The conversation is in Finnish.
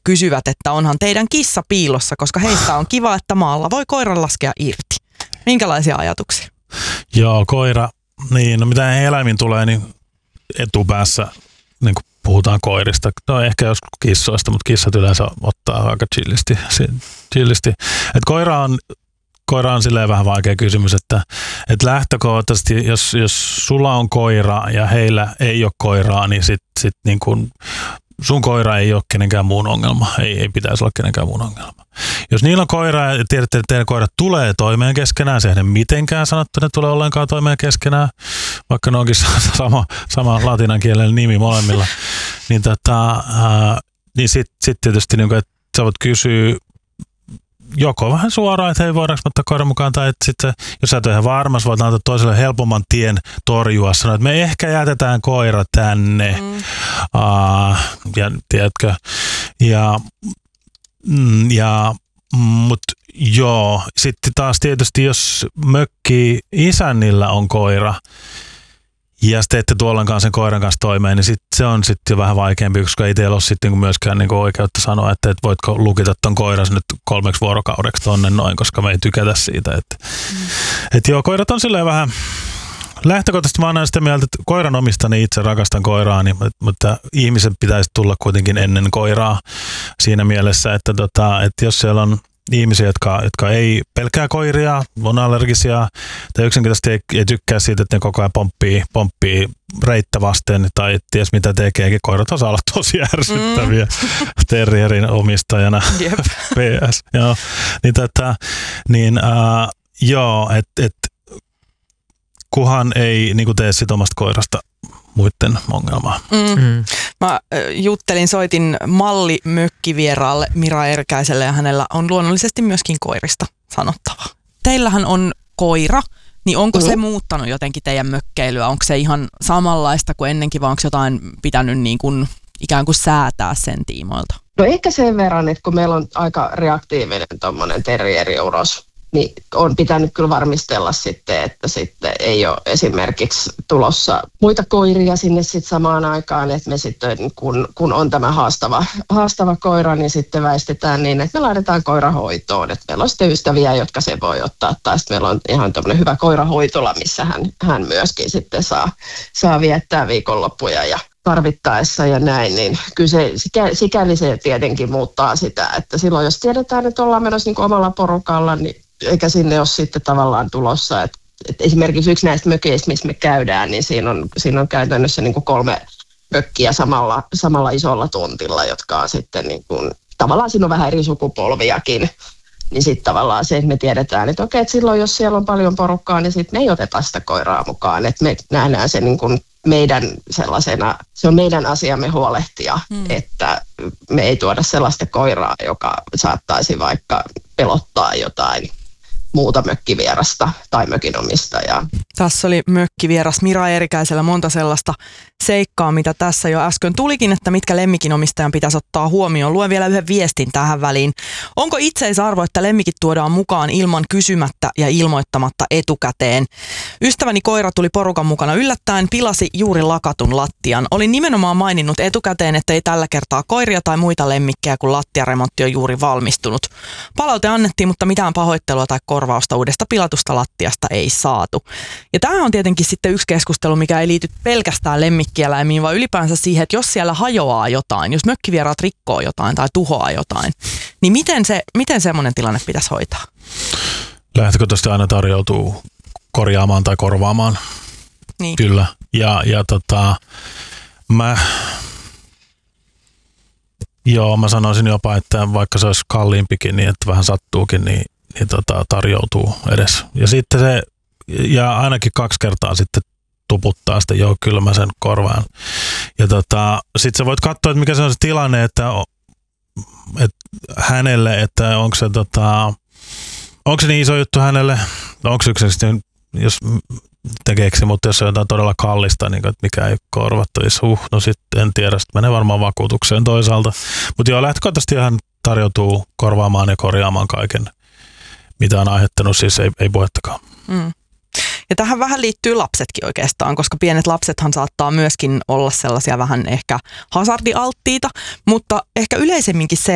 kysyvät, että onhan teidän kissa piilossa, koska heistä on kiva, että maalla voi koiran laskea irti. Minkälaisia ajatuksia? Joo, koira. Niin, no mitä eläimiin tulee, niin etupäässä niin kuin puhutaan koirista. No ehkä joskus kissoista, mutta kissat yleensä ottaa aika chillisti. Et koira on silleen vähän vaikea kysymys, että lähtökohtaisesti, jos sulla on koira ja heillä ei ole koiraa, niin sit niin kuin sun koira ei ole kenenkään muun ongelma. Ei pitäisi olla kenenkään muun ongelma. Jos niillä on koira ja tiedätte, että teidän koirat tulee toimeen keskenään, se ei mitenkään sanottu, että ne tulee ollenkaan toimeen keskenään, vaikka ne onkin sama latinan kielen nimi molemmilla, niin sit tietysti, niin kuin, että sä voit kysyä joko vähän suoraan, että hei, voidaanko ottaa koiran mukaan, tai että sitten, jos sä et ole ihan varma, voit antaa toiselle helpomman tien torjua, sanoa, että me ehkä jätetään koira tänne, ja tiedätkö, mutta joo, sitten taas tietysti, jos mökki isännillä on koira, ja sitten ette tuollankaan sen koiran kanssa toimeen, niin se on sitten jo vähän vaikeampi, koska ei teillä ole sitten myöskään niinku oikeutta sanoa, että voitko lukita ton koiras nyt 3 vuorokaudeksi tonne noin, koska me ei tykätä siitä. Että joo, koirat on silleen vähän, lähtökohtaisesti mä oon sitä mieltä, että koiran omistani itse rakastan koiraa, mutta ihmisen pitäisi tulla kuitenkin ennen koiraa siinä mielessä, että jos siellä on ihmisiä, jotka ei pelkää koiria, on allergisia tai yksinkertaisesti ei tykkää siitä, että ne koko ajan pomppii reittä vasten tai ties mitä tekeekin. Koirat osaa olla tosi ärsyttäviä terrierin omistajana. PS. Joo, kuhan ei niin tee sit omasta koirasta muiden ongelmaa. Mä soitin mallimökkivieraalle Mira Erkäiselle ja hänellä on luonnollisesti myöskin koirista sanottavaa. Teillähän on koira, niin onko se muuttanut jotenkin teidän mökkeilyä? Onko se ihan samanlaista kuin ennenkin vai onko jotain pitänyt niin kuin ikään kuin säätää sen tiimoilta? No ehkä sen verran, että kun meillä on aika reaktiivinen tommonen terrieriuros, niin on pitänyt kyllä varmistella sitten, että sitten ei ole esimerkiksi tulossa muita koiria sinne sitten samaan aikaan, että me sitten kun on tämä haastava koira, niin sitten väistetään niin, että me laitetaan koirahoitoon, että meillä on sitten ystäviä, jotka se voi ottaa, tai sitten meillä on ihan tämmöinen hyvä koirahoitola, missä hän myöskin sitten saa viettää viikonloppuja ja tarvittaessa ja näin, niin kyllä sikäli se tietenkin muuttaa sitä, että silloin jos tiedetään, että ollaan menossa niin kuin omalla porukalla, niin eikä sinne ole sitten tavallaan tulossa, että esimerkiksi yksi näistä mökeistä, missä me käydään, niin siinä on käytännössä niin kuin 3 mökkiä samalla isolla tontilla, jotka on sitten niin kuin, tavallaan siinä on vähän eri sukupolviakin, niin sitten tavallaan se, että me tiedetään, että okei, että silloin jos siellä on paljon porukkaa, niin sitten me ei oteta sitä koiraa mukaan, että me nähdään se niin kuin meidän sellaisena, se on meidän asiamme huolehtia, että me ei tuoda sellaista koiraa, joka saattaisi vaikka pelottaa jotain muuta mökkivierasta tai mökinomistajaa. Tässä oli mökkivieras Mira Erkäisellä monta sellaista seikkaa, mitä tässä jo äsken tulikin, että mitkä lemmikinomistajan pitäisi ottaa huomioon. Luen vielä yhden viestin tähän väliin. Onko itseisarvo, että lemmikit tuodaan mukaan ilman kysymättä ja ilmoittamatta etukäteen? Ystäväni koira tuli porukan mukana yllättäen, pilasi juuri lakatun lattian. Olin nimenomaan maininnut etukäteen, että ei tällä kertaa koiria tai muita lemmikkejä, kun lattiaremontti on juuri valmistunut. Palaute annettiin, mutta mitään pahoittelua tai korvausta uudesta pilatusta lattiasta ei saatu. Ja tämä on tietenkin sitten yksi keskustelu, mikä ei liity pelkästään lemmikkieläimiin, vaan ylipäänsä siihen, että jos siellä hajoaa jotain, jos mökkivieraat rikkoo jotain tai tuhoaa jotain, niin miten semmoinen tilanne pitäisi hoitaa? Lähtökohtaisesti aina tarjoutuu korjaamaan tai korvaamaan. Niin. Kyllä. Mä sanoisin jopa, että vaikka se olisi kalliimpikin, niin että vähän sattuukin, niin tarjoutuu edes. Ja sitten ja ainakin 2 kertaa sitten tuputtaa sitä, joo, kyllä mä sen korvaan. Ja sitten sä voit katsoa, että mikä se on se tilanne, että hänelle, että onko se niin iso juttu hänelle, onko se yksinkertaisesti, jos tekeekö se, mutta jos se on jotain todella kallista, niin että mikä ei korvattu, no sitten en tiedä, sitten menee varmaan vakuutukseen toisaalta. Mutta joo, lähtökohtaisesti hän tarjoutuu korvaamaan ja korjaamaan kaiken, mitä on aiheuttanut, siis ei puhettakaan. Ja tähän vähän liittyy lapsetkin oikeastaan, koska pienet lapsethan saattaa myöskin olla sellaisia vähän ehkä hazardialttiita, mutta ehkä yleisemminkin se,